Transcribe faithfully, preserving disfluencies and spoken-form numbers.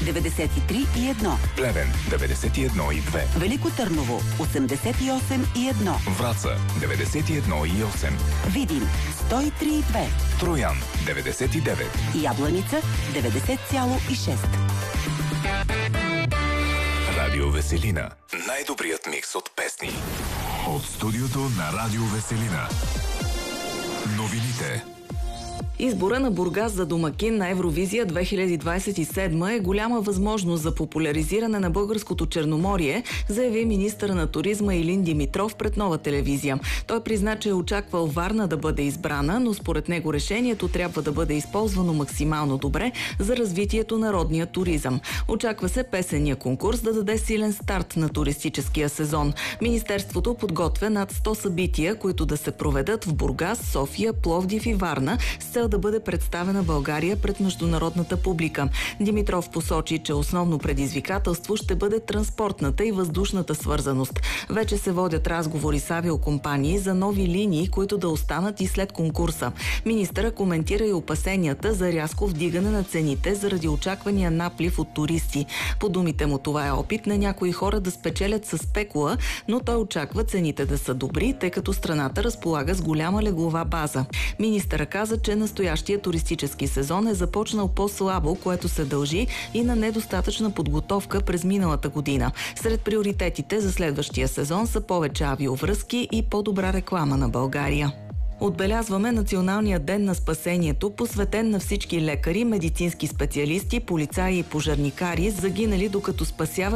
деветдесет и три и едно. Плевен деветдесет и едно и две. Велико Търново осемдесет и осем и едно. Враца деветдесет и едно и осем. Видин сто и три и две. Троян деветдесет и девет. Ябланица деветдесет цяло и шест. Радио Веселина. Най-добрият микс от песни. От студиото на Радио Веселина. Новините. Избора на Бургас за домакин на Евровизия две хиляди двадесет и седма е голяма възможност за популяризиране на българското Черноморие, заяви министъра на туризма Илин Димитров пред Нова телевизия. Той призна, че е очаквал Варна да бъде избрана, но според него решението трябва да бъде използвано максимално добре за развитието на родния туризъм. Очаква се песения конкурс да даде силен старт на туристическия сезон. Министерството подготвя над сто събития, които да се проведат в Бургас, София, Пловдив и Варна, с цел да бъде представена България пред международната публика. Димитров посочи, че основно предизвикателство ще бъде транспортната и въздушната свързаност. Вече се водят разговори с авиокомпании за нови линии, които да останат и след конкурса. Министъра коментира и опасенията за рязко вдигане на цените заради очаквания наплив от туристи. По думите му, това е опит на някои хора да спечелят със спекула, но той очаква цените да са добри, тъй като страната разполага с голяма леглова база. Министъра каза, че настоящия туристически сезон е започнал по-слабо, което се дължи и на недостатъчна подготовка през миналата година. Сред приоритетите за следващия сезон са повече авиовръзки и по-добра реклама на България. Отбелязваме Националния ден на спасението, посветен на всички лекари, медицински специалисти, полицаи и пожарникари, загинали докато спасяват